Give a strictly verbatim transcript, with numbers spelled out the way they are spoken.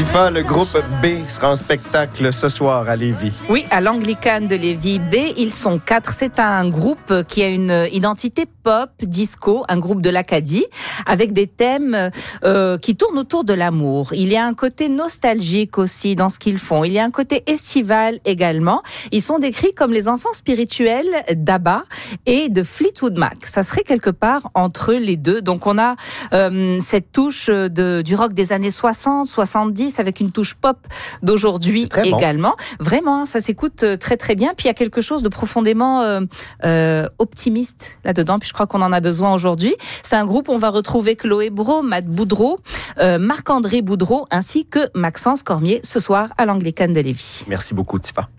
Tifa, le groupe B sera en spectacle ce soir à Lévis. Oui, à l'Anglicane de Lévis. B, ils sont quatre. C'est un groupe qui a une identité pop, disco, un groupe de l'Acadie, avec des thèmes euh, qui tournent autour de l'amour. Il y a un côté nostalgique aussi dans ce qu'ils font. Il y a un côté estival également. Ils sont décrits comme les enfants spirituels d'Abba et de Fleetwood Mac. Ça serait quelque part entre les deux. Donc on a euh, cette touche de, du rock des années soixante, soixante-dix avec une touche pop d'aujourd'hui également. Bon. Vraiment, ça s'écoute très très bien. Puis il y a quelque chose de profondément euh, euh, optimiste là-dedans. Puis je crois qu'on en a besoin aujourd'hui. C'est un groupe où on va retrouver Chloé Brault, Matt Boudreau, euh, Marc-André Boudreau ainsi que Maxence Cormier ce soir à l'Anglicane de Lévis. Merci beaucoup, Tifa.